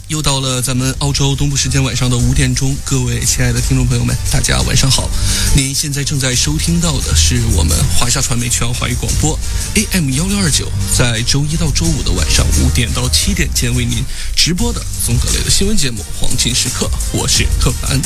又到了咱们澳洲东部时间晚上的5点钟，各位亲爱的听众朋友们，大家晚上好。您现在正在收听到的是我们华夏传媒全华语广播 AM1629，在周一到周五的晚上5点到7点间为您直播的综合类的新闻节目《黄金时刻》，我是特凡。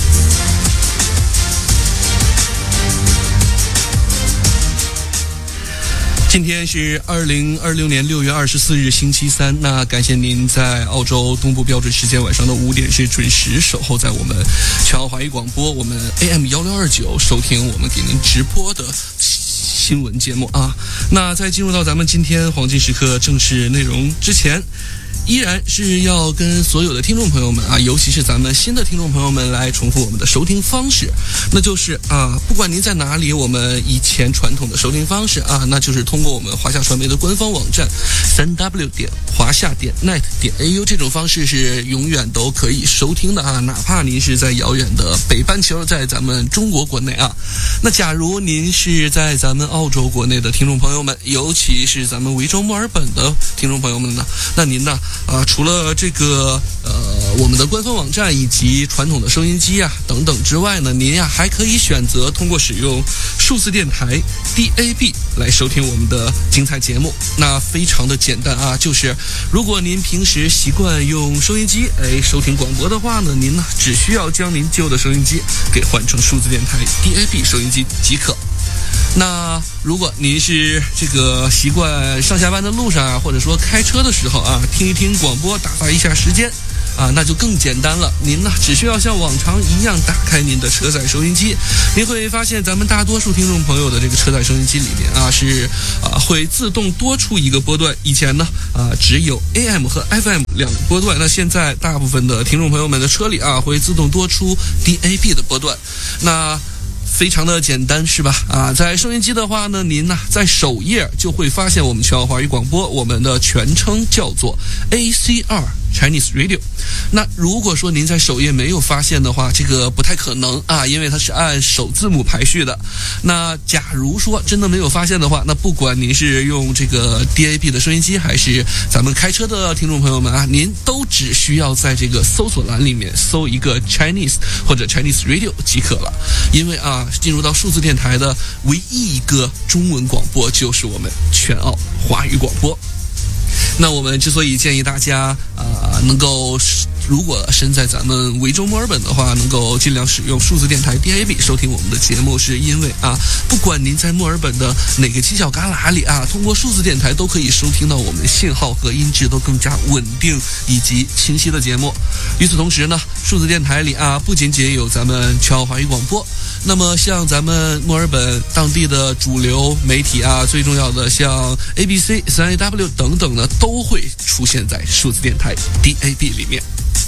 今天是2026年6月24日星期三，那感谢您在澳洲东部标准时间晚上的5点是准时守候在我们全澳华语广播，我们 AM1629 收听我们给您直播的新闻节目啊。那在进入到咱们今天黄金时刻正式内容之前，依然是要跟所有的听众朋友们啊，尤其是咱们新的听众朋友们来重复我们的收听方式，那就是不管您在哪里，我们以前传统的收听方式那就是通过我们华夏传媒的官方网站3w 点华夏点 net 点 au 这种方式是永远都可以收听的哪怕您是在遥远的北半球，在咱们中国国内那假如您是在咱们澳洲国内的听众朋友们，尤其是咱们维州墨尔本的听众朋友们呢，那您呢除了这个我们的官方网站以及传统的收音机等等之外呢，您还可以选择通过使用数字电台 DAB 来收听我们的精彩节目。那非常的简单就是如果您平时习惯用收音机收听广播的话呢，您呢只需要将您旧的收音机给换成数字电台 DAB 收音机即可。那如果您是这个习惯上下班的路上或者说开车的时候听一听广播打发一下时间那就更简单了。您呢只需要像往常一样打开您的车载收音机，您会发现咱们大多数听众朋友的这个车载收音机里面是会自动多出一个波段。以前呢只有 AM 和 FM 两个波段，那现在大部分的听众朋友们的车里会自动多出 DAB 的波段。那非常的简单是吧？在收音机的话呢，您呢在首页就会发现我们全澳华语广播，我们的全称叫做 ACR Chinese Radio。那如果说您在首页没有发现的话，这个不太可能因为它是按首字母排序的。那假如说真的没有发现的话，那不管您是用这个 DAB 的收音机，还是咱们开车的听众朋友们您都只需要在这个搜索栏里面搜一个 Chinese 或者 Chinese Radio 即可了。因为进入到数字电台的唯一一个中文广播就是我们全澳华语广播。那我们之所以建议大家能够如果身在咱们维州墨尔本的话，能够尽量使用数字电台 DAB 收听我们的节目，是因为不管您在墨尔本的哪个犄角旮旯里通过数字电台都可以收听到我们信号和音质都更加稳定以及清晰的节目。与此同时呢，数字电台里不仅仅有咱们全澳华语广播，那么像咱们墨尔本当地的主流媒体最重要的像 ABC、3AW 等等呢，都会出现在数字电台 DAB 里面。